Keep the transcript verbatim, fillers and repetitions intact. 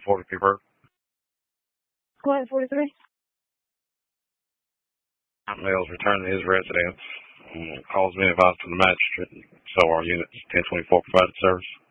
forty-three Bird. Client forty-three. Male's returned to his residence. Um, calls been advised to the magistrate. So our units ten twenty-four provided service.